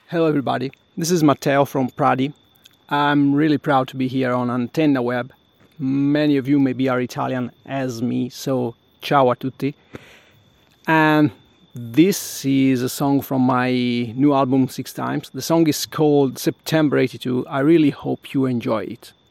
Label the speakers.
Speaker 1: Hello everybody, this is Matteo from Pradi. I'm really proud to be here on Antenna Web. Many of you maybe are Italian as me, so ciao a tutti. And this is a song from my new album Six Times. The song is called September 82. I really hope you enjoy it.